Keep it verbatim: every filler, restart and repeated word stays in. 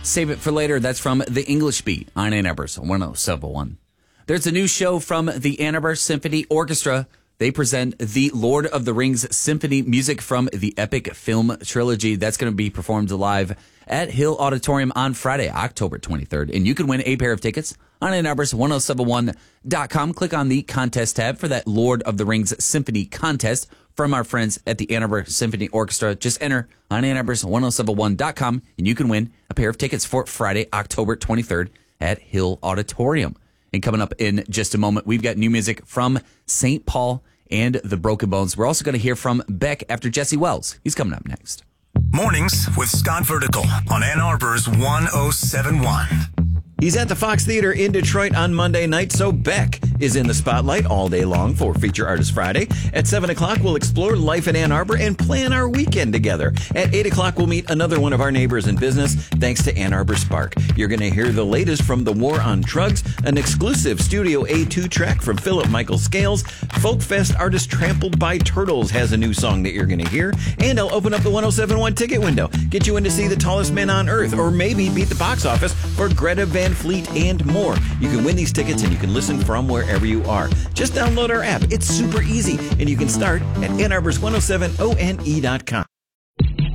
Save It for Later. That's from The English Beat on Ann Arbor's one oh seven point one. There's a new show from the Ann Arbor Symphony Orchestra. They present the Lord of the Rings symphony music from the epic film trilogy. That's going to be performed live at Hill Auditorium on Friday, October twenty-third. And you can win a pair of tickets on Ann Arbor's one oh seven one dot com. Click on the contest tab for that Lord of the Rings symphony contest from our friends at the Ann Arbor Symphony Orchestra. Just enter on Ann Arbor's one oh seven one dot com and you can win a pair of tickets for Friday, October twenty-third at Hill Auditorium. And coming up in just a moment, we've got new music from Saint Paul and the Broken Bones. We're also going to hear from Beck after Jesse Wells. He's coming up next. Mornings with Scott Vertical on Ann Arbor's one oh seven point one. He's at the Fox Theater in Detroit on Monday night, so Beck is in the spotlight all day long for Feature Artist Friday. At seven o'clock, we'll explore life in Ann Arbor and plan our weekend together. At eight o'clock, we'll meet another one of our neighbors in business, thanks to Ann Arbor Spark. You're going to hear the latest from the War on Drugs, an exclusive Studio A two track from Philip Michael Scales. Folk Fest artist Trampled by Turtles has a new song that you're going to hear. And I'll open up the one oh seven point one ticket window, get you in to see The Tallest Man on Earth, or maybe beat the box office for Greta Van Fleet and more. You can win these tickets and you can listen from wherever you are. Just download our app. It's super easy, and you can start at Ann Arbor's one oh seven one dot com.